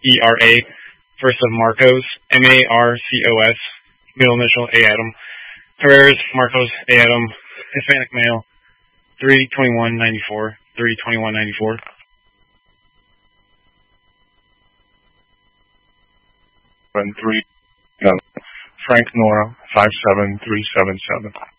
ERA, first of Marcos, Marcos, middle initial A Adam. Herrera's Marcos A Adam, Hispanic male, 3/21/94, 3/21/94. Frank Nora, 57377.